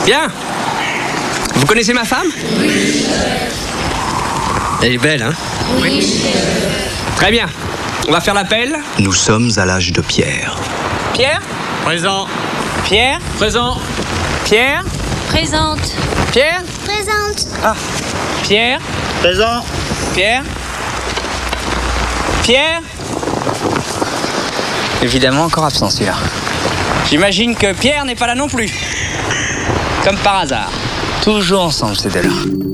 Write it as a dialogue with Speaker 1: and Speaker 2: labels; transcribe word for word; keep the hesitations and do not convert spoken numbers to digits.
Speaker 1: Bien. Vous connaissez ma femme? Oui. Elle est belle, hein? Oui. Très bien. On va faire l'appel.
Speaker 2: Nous sommes à l'âge de Pierre.
Speaker 1: Pierre?
Speaker 3: Présent.
Speaker 1: Pierre?
Speaker 3: Présent.
Speaker 1: Pierre?
Speaker 4: Présente.
Speaker 1: Pierre?
Speaker 4: Présente.
Speaker 1: Ah. Pierre?
Speaker 3: Présent.
Speaker 1: Pierre? Pierre?
Speaker 5: Évidemment, encore absent celui-là.
Speaker 1: J'imagine que Pierre n'est pas là non plus. Comme par hasard.
Speaker 5: Toujours ensemble ces deux-là.